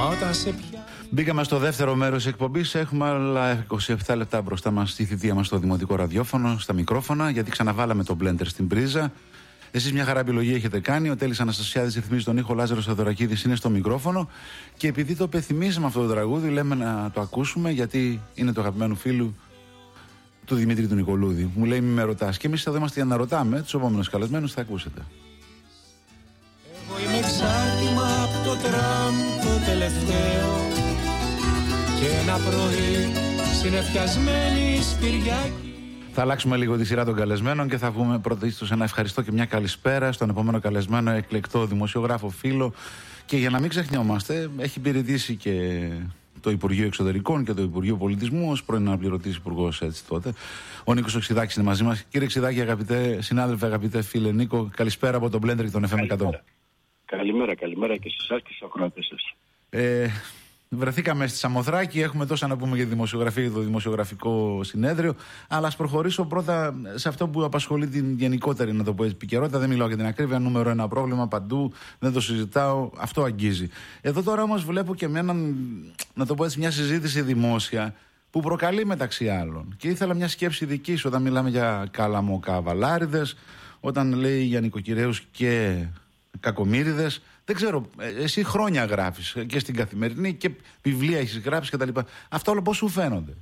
Μα όταν σε πια... Μπήκαμε στο δεύτερο μέρος της εκπομπής. Έχουμε άλλα 27 λεπτά μπροστά μας στη θητεία μας στο δημοτικό ραδιόφωνο, στα μικρόφωνα, γιατί ξαναβάλαμε το μπλέντερ στην πρίζα. Εσείς μια χαρά επιλογή έχετε κάνει. Ο Τέλης Αναστασιάδης ρυθμίζει τον ήχο, Λάζαρος Θεοδωρακίδης είναι στο μικρόφωνο. Και επειδή το πεθυμίζουμε αυτό το τραγούδι, λέμε να το ακούσουμε, γιατί είναι το αγαπημένο φίλου του Δημήτρη του Νικολούδη. Μου λέει: μη με ρωτάς. Και εμείς εδώ είμαστε για να ρωτάμε. Τους επόμενους καλεσμένους θα ακούσετε. Εγώ είμαι εξάρτημα από το τραμ το τελευταίο. Και ένα πρωί συνεφιασμένη Σπυριακή. Θα αλλάξουμε λίγο τη σειρά των καλεσμένων και θα βγούμε πρωτίστως ένα ευχαριστώ και μια καλησπέρα στον επόμενο καλεσμένο, εκλεκτό δημοσιογράφο φίλο. Και για να μην ξεχνιόμαστε, έχει υπηρετήσει και το Υπουργείο Εξωτερικών και το Υπουργείο Πολιτισμού ως πρώην αναπληρωτής υπουργός έτσι τότε. Ο Νίκος Οξυδάκης είναι μαζί μας. Κύριε Οξυδάκη, αγαπητέ συνάδελφε, αγαπητέ φίλε Νίκο, καλησπέρα από τον Blender και τον FM 100. Καλημέρα και σε εσάς και στους ακροατές σας. Βρεθήκαμε στη Σαμοθράκη, έχουμε τόσα να πούμε για τη δημοσιογραφία και το δημοσιογραφικό συνέδριο. Αλλά ας προχωρήσω πρώτα σε αυτό που απασχολεί την γενικότερη, να το πω, επικαιρότητα. Δεν μιλάω για την ακρίβεια, νούμερο ένα πρόβλημα παντού, δεν το συζητάω, αυτό αγγίζει. Εδώ τώρα όμως βλέπω και να το πω έτσι, μια συζήτηση δημόσια που προκαλεί μεταξύ άλλων. Και ήθελα μια σκέψη δική σου όταν μιλάμε για καλαμοκαβαλάριδες, όταν λέει για νοικοκυρέους και κακομοίριδες. Δεν ξέρω, εσύ χρόνια γράφεις και στην Καθημερινή και βιβλία έχεις γράψει κτλ. Αυτά όλα πώς σου φαίνονται?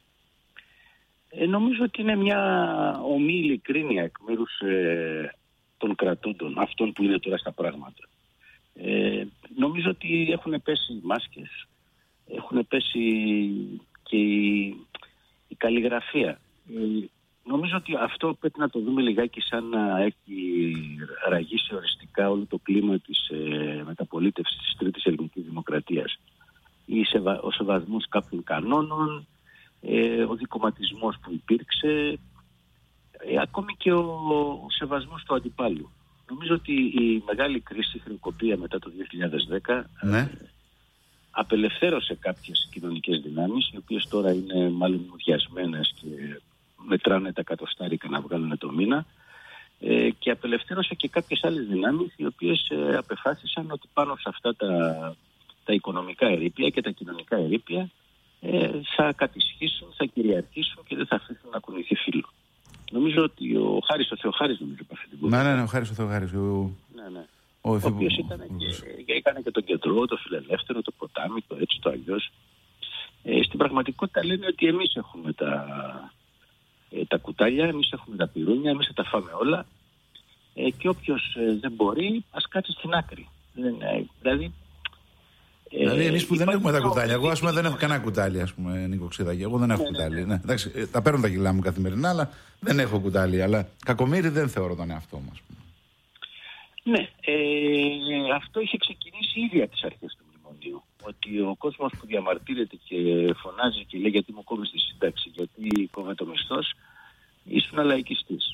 Νομίζω ότι είναι μια ομή ειλικρίνεια εκ μέρους των κρατούντων, αυτών που είναι τώρα στα πράγματα. Νομίζω ότι έχουν πέσει μάσκες, έχουν πέσει και η καλλιγραφία. Νομίζω ότι αυτό πρέπει να το δούμε λιγάκι σαν να έχει ραγίσει οριστικά όλο το κλίμα της μεταπολίτευσης της Τρίτης Ελληνικής Δημοκρατίας. Ο σεβασμός κάποιων κανόνων, ο δικομματισμός που υπήρξε, ακόμη και ο σεβασμός του αντιπάλου. Νομίζω ότι η μεγάλη κρίση, η χρεοκοπία μετά το 2010, απελευθέρωσε κάποιες κοινωνικές δυνάμεις, οι οποίες τώρα είναι μάλλον μουδιασμένες και μετράνε τα εκατοστάρικα να βγάλουν το μήνα, και απελευθέρωσε και κάποιες άλλες δυνάμεις οι οποίες απεφάσισαν ότι πάνω σε αυτά τα οικονομικά ερείπια και τα κοινωνικά ερείπια θα κατησχίσουν, θα κυριαρχήσουν και δεν θα αφήσουν να κουνηθεί φύλλο. Νομίζω ότι ο Χάρης ο Θεοχάρης, νομίζω από αυτή την κουβέντα. Ναι, ο Χάρης ο Θεοχάρης. Ο οποίος έκανε και τον κεντρό, το φιλελεύθερο, το ποτάμι, το έτσι, το αλλιώς. Στην πραγματικότητα λένε ότι εμείς έχουμε τα κουτάλια, εμείς έχουμε τα πυρούνια, εμείς θα τα φάμε όλα, και όποιος δεν μπορεί ας κάτσει στην άκρη. Δηλαδή εμείς που δεν έχουμε τα κουτάλια, εγώ ας πούμε δεν έχω κανένα κουτάλι, ας πούμε, Νίκο Οξυδάκη, εγώ δεν έχω κουτάλι. Ναι, εντάξει, τα παίρνω τα κιλά μου καθημερινά, αλλά δεν έχω κουτάλι. Αλλά κακομοίρη δεν θεωρώ τον εαυτό μου, ας πούμε. Ναι, αυτό είχε ξεκινήσει ήδη από τις αρχές του μνημονίου. Ότι ο κόσμος που διαμαρτύρεται και φωνάζει και λέει γιατί μου κόβεις τη σύνταξη, γιατί κόβε το μισθός, ήσουν λαϊκιστής.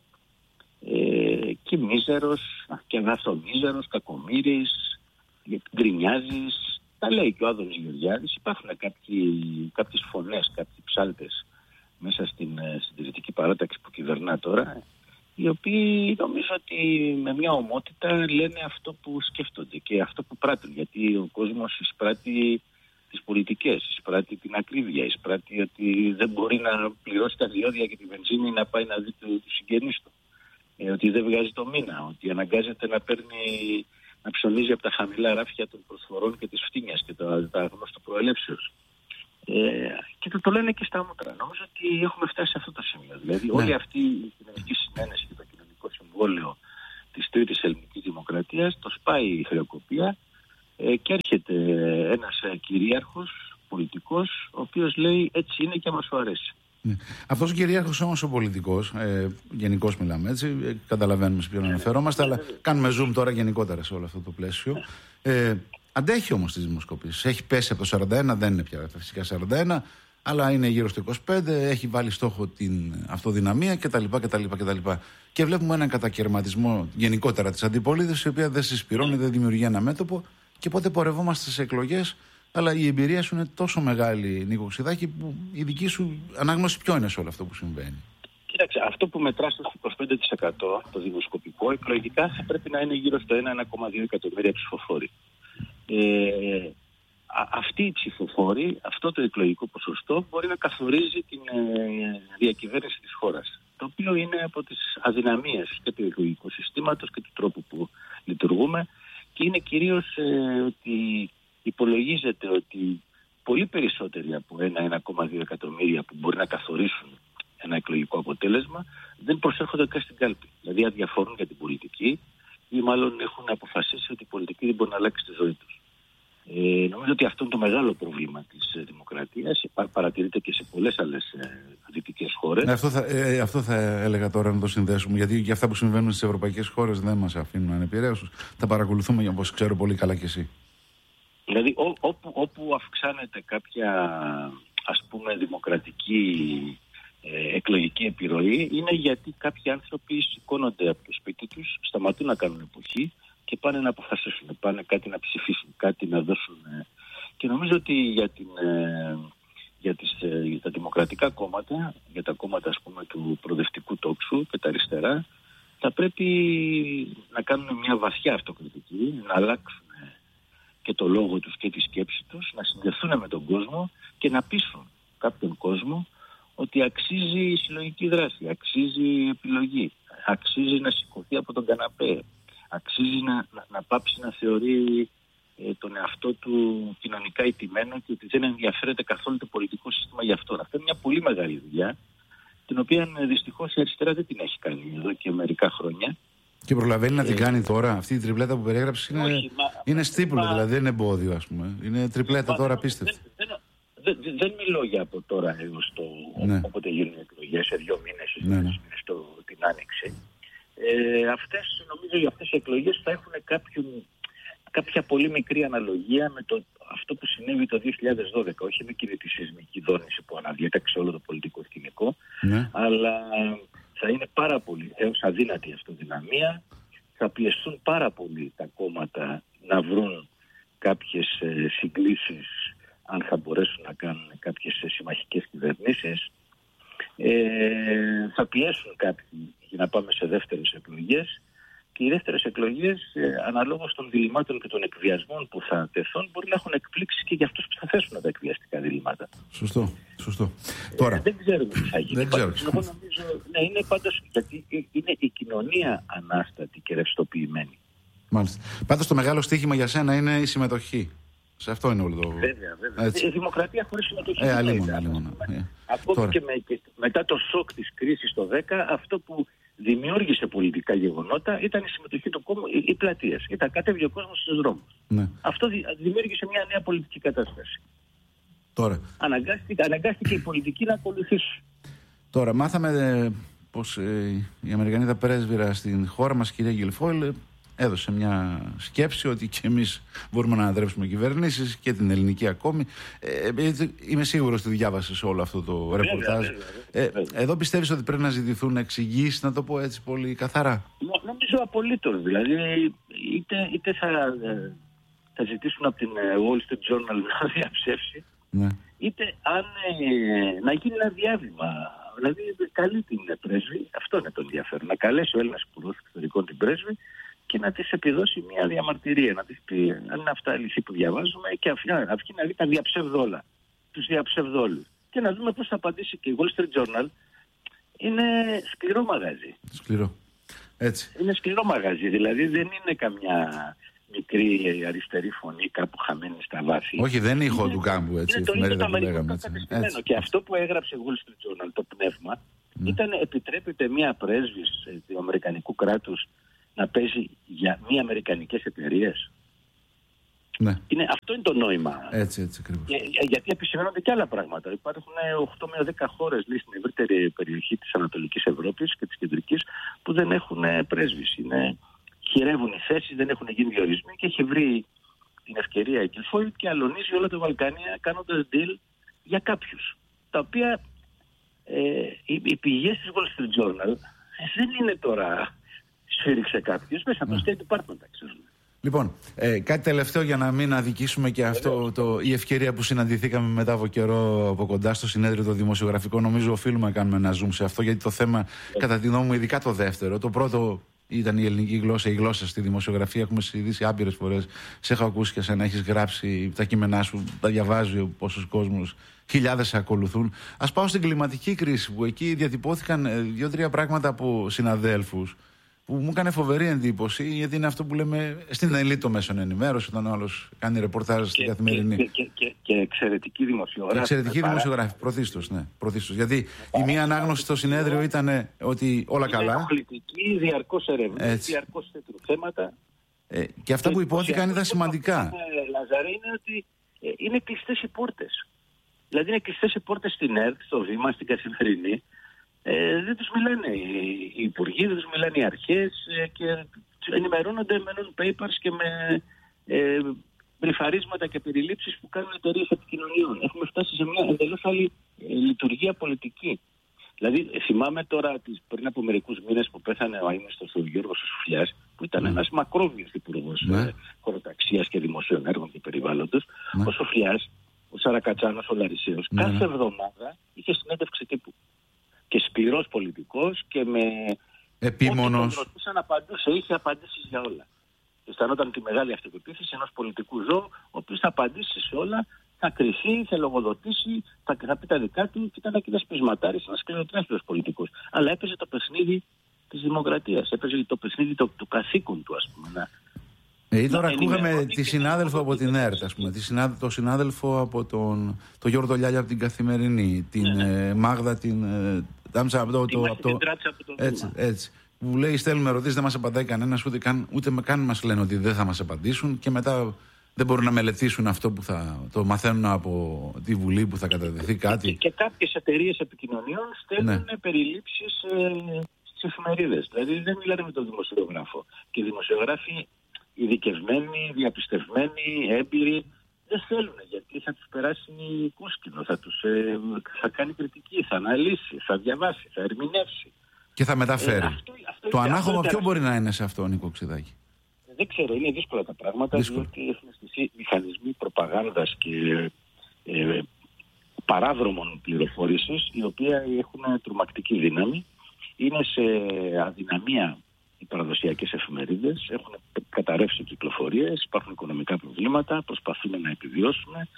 Και μίζερος, και αγαθομίζερος, κακομοίρης, γκρινιάζεις. Τα λέει και ο Άδωνης Γεωργιάδης. Υπάρχουν κάποιες φωνές, κάποιοι ψάλτες μέσα στην συντηρητική παράταξη που κυβερνά τώρα, οι οποίοι νομίζω ότι με μια ομότητα λένε αυτό που σκέφτονται και αυτό που πράττουν. Γιατί ο κόσμος εισπράττει τις πολιτικές, εισπράττει την ακρίβεια, εισπράττει ότι δεν μπορεί να πληρώσει τα διόδια και τη βενζίνη να πάει να δει τους συγγενείς του. Ότι δεν βγάζει το μήνα, ότι αναγκάζεται να ψωνίζει από τα χαμηλά ράφια των προσφορών και της φτύνιας και τα γνώστου προελεύσεως. Και το λένε και στα μούτρα. Νομίζω ότι έχουμε φτάσει σε αυτό το σημείο. Δηλαδή όλη αυτή η κοινωνική συνένεση και το κοινωνικό συμβόλαιο της Τρίτης Ελληνικής Δημοκρατίας το σπάει η χρεοκοπία, και έρχεται ένας κυρίαρχος πολιτικός ο οποίος λέει έτσι είναι και μας αρέσει. Αυτός ο κυρίαρχος όμως ο πολιτικός, γενικώς μιλάμε έτσι, καταλαβαίνουμε σε ποιον αναφερόμαστε, αλλά κάνουμε zoom τώρα γενικότερα σε όλο αυτό το πλαίσιο. Αντέχει όμως τις δημοσκοπήσεις. Έχει πέσει από το 41, δεν είναι πια φυσικά 41, αλλά είναι γύρω στο 25, έχει βάλει στόχο την αυτοδυναμία κτλ. Και βλέπουμε έναν κατακαιρματισμό γενικότερα της αντιπολίτευσης, η οποία δεν συσπυρώνει, δεν δημιουργεί ένα μέτωπο, και πότε πορευόμαστε σε εκλογές. Αλλά η εμπειρία σου είναι τόσο μεγάλη, Νίκο Οξυδάκη, που η δική σου ανάγνωση ποιο είναι σε όλο αυτό που συμβαίνει? Κοίταξε, αυτό που μετρά στο 25% το δημοσκοπικό, εκλογικά θα πρέπει να είναι γύρω στο 1,2 εκατομμύρια ψηφοφόροι. αυτοί οι ψηφοφόροι, αυτό το εκλογικό ποσοστό μπορεί να καθορίζει την διακυβέρνηση της χώρας. Το οποίο είναι από τις αδυναμίες και του εκλογικού συστήματος και του τρόπου που λειτουργούμε, και είναι κυρίως ότι υπολογίζεται ότι πολύ περισσότεροι από 1,2 εκατομμύρια που μπορεί να καθορίσουν ένα εκλογικό αποτέλεσμα δεν προσέρχονται καν στην κάλπη. Δηλαδή αδιαφορούν για την πολιτική ή μάλλον έχουν αποφασίσει ότι η πολιτική δεν μπορεί να αλλάξει τη ζωή τους. Νομίζω ότι αυτό είναι το μεγάλο πρόβλημα της δημοκρατίας. Παρατηρείται και σε πολλές άλλες δυτικές χώρες. Αυτό θα έλεγα τώρα να το συνδέσουμε, γιατί για αυτά που συμβαίνουν στις ευρωπαϊκές χώρες δεν μας αφήνουν ανεπηρέωσους. Τα παρακολουθούμε, όπως ξέρω πολύ καλά κι εσύ. Δηλαδή όπου αυξάνεται κάποια, ας πούμε, δημοκρατική εκλογική επιρροή, είναι γιατί κάποιοι άνθρωποι σηκώνονται από το σπίτι τους, σταματούν να κάνουν εποχή και πάνε να αποφασίσουν, πάνε κάτι να ψηφίσουν, κάτι να δώσουν. Και νομίζω ότι για τα δημοκρατικά κόμματα, για τα κόμματα, ας πούμε, του προοδευτικού τόξου και τα αριστερά, θα πρέπει να κάνουν μια βαθιά αυτοκριτική, να αλλάξουν και το λόγο τους και τη σκέψη τους, να συνδεθούν με τον κόσμο και να πείσουν κάποιον κόσμο ότι αξίζει η συλλογική δράση, αξίζει η επιλογή, αξίζει να σηκωθεί από τον καναπέ, αξίζει να πάψει να θεωρεί τον εαυτό του κοινωνικά ηττημένο και ότι δεν ενδιαφέρεται καθόλου το πολιτικό σύστημα για αυτόν. Αυτό είναι μια πολύ μεγάλη δουλειά, την οποία δυστυχώς η αριστερά δεν την έχει κάνει εδώ και μερικά χρόνια. Και προλαβαίνει να την κάνει τώρα. Αυτή η τριπλέτα που περιέγραψε είναι στύπλο, δηλαδή δεν είναι εμπόδιο, ας πούμε. Είναι τριπλέτα τώρα, απίστευτη. Δεν μιλώ για από τώρα έως όποτε γίνουν οι εκλογές, σε 2 μήνες, την Άνοιξη. Νομίζω ότι αυτές οι εκλογές θα έχουν κάποια πολύ μικρή αναλογία με αυτό που συνέβη το 2012. Όχι με εκείνη τη σεισμική δόνηση που αναδιέταξε όλο το πολιτικό σκηνικό, αλλά θα είναι πάρα πολύ έως αδύνατη αυτοδυναμία. Θα πιεστούν πάρα πολύ τα κόμματα να βρουν κάποιες συγκλήσεις, αν θα μπορέσουν να κάνουν κάποιες συμμαχικές κυβερνήσεις. Θα πιέσουν κάποιοι για να πάμε σε δεύτερες εκλογές, και οι δεύτερες εκλογές, αναλόγως των διλημάτων και των εκβιασμών που θα τεθούν, μπορεί να έχουν εκπλήξει και για αυτούς που θα θέσουν τα εκβιαστικά διλημάτα. Σωστό. Τώρα, δεν ξέρουμε τι θα γίνει. Εγώ νομίζω, είναι πάντως, γιατί είναι η κοινωνία ανάστατη και ρευστοποιημένη. Μάλιστα. Πάντως το μεγάλο στοίχημα για σένα είναι η συμμετοχή. Σε αυτό είναι όλο το... Βέβαια. Η δημοκρατία χωρίς συμμετοχή. Αλλήμον. Ακόμη και μετά το σοκ της κρίσης το 10, αυτό που δημιούργησε πολιτικά γεγονότα ήταν η συμμετοχή του κόσμου, οι πλατείες. Κατέβηκε ο κόσμος στους δρόμους. Ναι. Αυτό δημιούργησε μια νέα πολιτική κατάσταση. Τώρα. Αναγκάστηκε η πολιτική να ακολουθήσει. Τώρα, μάθαμε πως η Αμερικανίδα πρέσβυρα στην χώρα μας, κυρία Γκιλφόιλ, έδωσε μια σκέψη ότι και εμείς μπορούμε να αναδρέψουμε κυβερνήσεις, και την ελληνική ακόμη. Είμαι σίγουρος ότι διάβασες όλο αυτό το ρεπορτάζ. Εδώ πιστεύεις ότι πρέπει να ζητηθούν εξηγήσεις, να το πω έτσι πολύ καθαρά? Νομίζω απολύτως. Δηλαδή, είτε θα ζητήσουν από την Wall Street Journal να διαψεύσει, είτε να γίνει ένα διάβημα. Δηλαδή, καλεί την πρέσβη, αυτό είναι το ενδιαφέρον, να καλέσει ο Έλληνας Υπουργός Εξωτερικών την πρέσβη και να της επιδώσει μια διαμαρτυρία, να της πει αν είναι αυτά αληθή που διαβάζουμε, και αυτή να δει τα διαψεύδω όλα. Τους διαψεύδω όλους. Και να δούμε πώς θα απαντήσει. Και η Wall Street Journal είναι σκληρό μαγαζί. Σκληρό. Έτσι. Είναι σκληρό μαγαζί, δηλαδή δεν είναι καμιά μικρή αριστερή φωνή κάπου χαμένη στα βάθη. Όχι, δεν είναι ήχο του κάμπου, έτσι. Είναι το αμερικανικό κατεστημένο. Και αυτό που έγραψε η Wall Street Journal, το πνεύμα, ήταν επιτρέπεται μια πρέσβη του αμερικανικού κράτους να παίζει για μη αμερικανικές εταιρείες. Ναι. Αυτό είναι το νόημα. Έτσι ακριβώς. Γιατί επισημαίνονται και άλλα πράγματα. Υπάρχουν 8 με 10 χώρες στην ευρύτερη περιοχή της Ανατολικής Ευρώπης και της Κεντρικής που δεν έχουν πρέσβεις. Χειρεύουν οι θέσεις, δεν έχουν γίνει διορισμοί, και έχει βρει την ευκαιρία η Γκιλφόιλ και αλωνίζει όλα τα Βαλκάνια κάνοντας deal για κάποιους. Τα οποία οι πηγές της Wall Street Journal δεν είναι τώρα σφύριξε κάποιος, μέσα από το State Department, ξέρουμε. Λοιπόν, κάτι τελευταίο για να μην αδικήσουμε και αυτό η ευκαιρία που συναντηθήκαμε μετά από καιρό από κοντά στο συνέδριο το δημοσιογραφικό. Νομίζω οφείλουμε να κάνουμε ένα zoom σε αυτό, γιατί το θέμα, κατά τη γνώμη μου, ειδικά το δεύτερο, το πρώτο ήταν η ελληνική γλώσσα, η γλώσσα στη δημοσιογραφία. Έχουμε συζητήσει άπειρες φορές. Σε έχω ακούσει και εσένα, έχεις γράψει τα κείμενά σου, τα διαβάζει πόσος κόσμος, χιλιάδες σε ακολουθούν. Ας πάω στην κλιματική κρίση, που εκεί διατυπώθηκαν 2-3 πράγματα από συναδέλφους που μου έκανε φοβερή εντύπωση, γιατί είναι αυτό που λέμε στην ελίτ των μέσων ενημέρωση, όταν ο άλλος κάνει ρεπορτάζ στην Καθημερινή. Και εξαιρετική δημοσιογράφη. Εξαιρετική δημοσιογράφη, πρωτίστως, ναι. Γιατί η μία ανάγνωση στο συνέδριο ήταν ότι όλα καλά. Ενοχλητική, διαρκώς ερευνές, διαρκώς τέτοιου θέματα. Και αυτά που υπόθηκαν ήταν σημαντικά. Λαζαρέ, είναι ότι είναι κλειστές οι πόρτες. Δηλαδή είναι κλειστές οι πόρτες στην ΕΡΤ, στο Βήμα, στην Καθημερινή. Δεν τους μιλάνε οι υπουργοί, δεν τους μιλάνε οι αρχές και ενημερώνονται με non-papers και με μπριφαρίσματα και περιλήψεις που κάνουν εταιρείες επικοινωνιών. Έχουμε φτάσει σε μια εντελώς άλλη λειτουργία πολιτική. Δηλαδή θυμάμαι τώρα πριν από μερικούς μήνες που πέθανε ο αείμνηστος ο Γιώργος Σοφιάς, που ήταν ένας μακρόβιος υπουργός χωροταξίας και δημοσίων έργων και περιβάλλοντος. Ο Σοφιάς, ο Σαρακατσάνος, ο Λαρισαίος, κάθε εβδομάδα είχε συνέντευξη τύπου. Και σκληρός πολιτικός και με επίμονος. Ό,τι τον ρωτήσαν απαντούσε, είχε απαντήσεις για όλα. Αισθανόταν τη μεγάλη αυτοπεποίθηση ενός πολιτικού ζώου, ο οποίος θα απαντήσει σε όλα, θα κρυθεί, θα λογοδοτήσει, θα πει τα δικά του και ήταν και ένας πεισματάρης, ένας σκληροτράχυλος πολιτικός. Αλλά έπαιζε το παιχνίδι της δημοκρατίας, έπαιζε το παιχνίδι του καθήκον του, ας πούμε. Τώρα ακούγαμε τη συνάδελφο από την ΕΡΤ, ας πούμε, το συνάδελφο από τον Γιώργο Λιάλια από την Καθημερινή, την Μάγδα, την Τάμψα από το έτσι. Που λέει στέλνουμε ερωτήσεις, δεν μας απαντάει κανένας, ούτε καν μας λένε ότι δεν θα μας απαντήσουν και μετά δεν μπορούν να μελετήσουν αυτό που θα το μαθαίνουν από τη Βουλή που θα καταδεθεί κάτι. Και κάποιες εταιρείες επικοινωνιών στέλνουν περιλήψεις στις εφημερίδες. Δηλαδή δεν μιλάνε με τον δημοσιογράφο. Και οι δημοσιογράφοι ειδικευμένοι, διαπιστευμένοι, έμπειροι, δεν θέλουν, γιατί θα τους περάσει κούσκινο, θα κάνει κριτική, θα αναλύσει, θα διαβάσει, θα ερμηνεύσει. Και θα μεταφέρει. Το ανάγχωμα ποιο μπορεί να είναι σε αυτό, Νίκο Ξηδάκη? Δεν ξέρω, είναι δύσκολα τα πράγματα, διότι έχουν στηθεί μηχανισμοί προπαγάνδας και παράδρομων πληροφόρησης, οι οποίοι έχουν τρομακτική δύναμη, είναι σε αδυναμία οι παραδοσιακές εφημερίδες, έχουν καταρρεύσει κυκλοφορίες, υπάρχουν οικονομικά προβλήματα, προσπαθούμε να επιβιώσουμε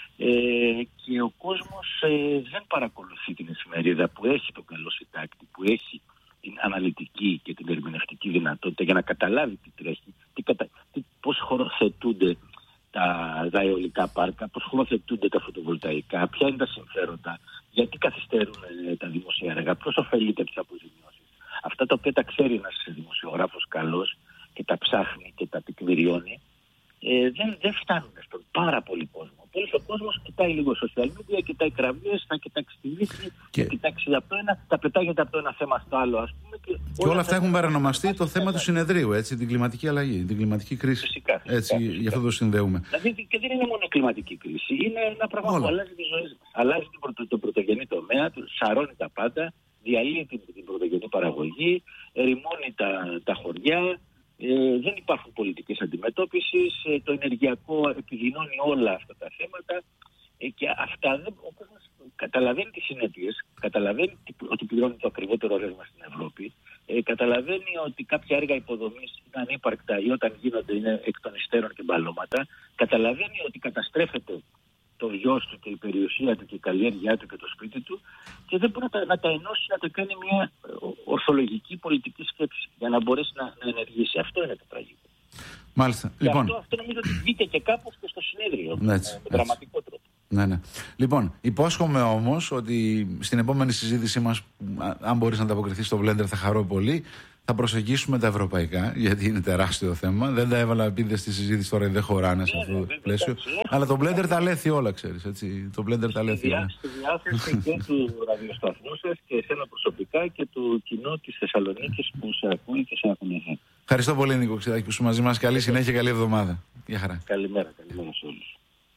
και ο κόσμος δεν παρακολουθεί την εφημερίδα που έχει τον καλό συντάκτη, που έχει την αναλυτική και την ερμηνευτική δυνατότητα για να καταλάβει τι τρέχει, πώς χωροθετούνται τα αιωλικά πάρκα, πώς χωροθετούνται τα φωτοβολταϊκά, ποια είναι τα συμφέροντα, γιατί καθυστερούν τα δημόσια έργα, ποιος ωφελείται τις αποζημιώσεις. Αυτά τα οποία τα ξέρει ένας δημοσιογράφος καλός και τα ψάχνει και τα τεκμηριώνει, δεν φτάνουν στον πάρα πολύ κόσμο. Ο κόσμος κοιτάει λίγο social media, κοιτάει κραυγές, θα κοιτάξει τη λύση, θα κοιτάξει από το ένα, θα πετάγεται από το ένα θέμα στο άλλο, ας πούμε. Και όλα αυτά έχουν παρανομαστεί το θέμα του συνεδρίου, έτσι, την κλιματική αλλαγή, την κλιματική κρίση. Φυσικά. Έτσι, γι' αυτό το συνδέουμε. Δηλαδή, και δεν είναι μόνο η κλιματική κρίση, είναι ένα πράγμα που αλλάζει τη ζωή μας. Αλλάζει το πρωτογενή τομέα, σαρώνει τα πάντα, διαλύει την πρωτογενή παραγωγή, ερημώνει τα χωριά. Δεν υπάρχουν πολιτικές αντιμετώπισης, το ενεργειακό επιδεινώνει όλα αυτά τα θέματα και αυτά ο κόσμος καταλαβαίνει τις συνέπειες, καταλαβαίνει ότι πληρώνει το ακριβότερο ρεύμα στην Ευρώπη, καταλαβαίνει ότι κάποια έργα υποδομής είναι ανύπαρκτα ή όταν γίνονται είναι εκ των υστέρων και μπαλώματα, καταλαβαίνει ότι καταστρέφεται το γιος του και η περιουσία του και η καλλιέργειά του και το σπίτι του και δεν μπορεί να τα ενώσει, να το κάνει μια ορθολογική πολιτική σκέψη για να μπορέσει να ενεργήσει. Αυτό είναι το τραγικό. Μάλιστα. Και λοιπόν, αυτό νομίζω ότι βγήκε και κάπως και στο συνέδριο με δραματικό τρόπο. Ναι. Λοιπόν, υπόσχομαι όμως ότι στην επόμενη συζήτησή μας, αν μπορείς να ανταποκριθείς στο Blender, θα χαρώ πολύ. Θα προσεγγίσουμε τα ευρωπαϊκά, γιατί είναι τεράστιο θέμα. Δεν τα έβαλα επειδή στη συζήτηση τώρα δεν χωράνε σε αυτό το πλαίσιο. Αλλά το Blender τα λέθει όλα, ξέρεις. Έτσι. Το Blender τα λέθει όλα. Στη διάθεση και του ραδιοσταθμού σας και εσένα προσωπικά και του κοινού της Θεσσαλονίκης που σε ακούει και σε ακολουθεί. Ευχαριστώ πολύ, Νίκο Ξηδάκη, που σου μαζί μας. Καλή συνέχεια, καλή εβδομάδα. Γεια χαρά. Καλημέρα σε όλους.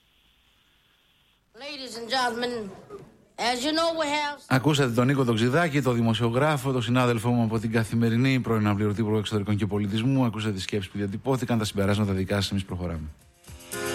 Ακούσατε τον Νίκο τον Ξηδάκη, τον δημοσιογράφο, τον συνάδελφό μου από την Καθημερινή, πρώην αναπληρωτή Υπουργό Εξωτερικών και Πολιτισμού. Ακούσατε τις σκέψεις που διατυπώθηκαν, τα συμπεράσματα δικά σας. Εμείς προχωράμε.